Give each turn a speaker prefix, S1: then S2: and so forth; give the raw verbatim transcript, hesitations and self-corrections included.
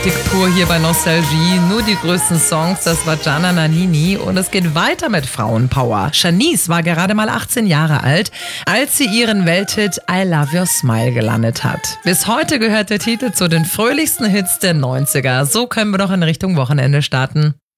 S1: Romantik pur hier bei Nostalgie. Nur die größten Songs, das war Gianna Nannini. Und es geht weiter mit Frauenpower. Shanice war gerade mal achtzehn Jahre alt, als sie ihren Welthit I Love Your Smile gelandet hat. Bis heute gehört der Titel zu den fröhlichsten Hits der neunziger. So können wir doch in Richtung Wochenende starten.